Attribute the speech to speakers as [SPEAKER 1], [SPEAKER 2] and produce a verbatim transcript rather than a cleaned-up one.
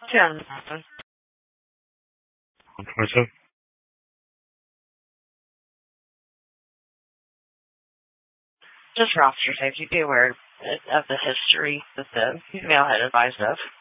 [SPEAKER 1] Ten.
[SPEAKER 2] twenty-seven.
[SPEAKER 1] Just for officer safety, be aware of the history that the female had advised of.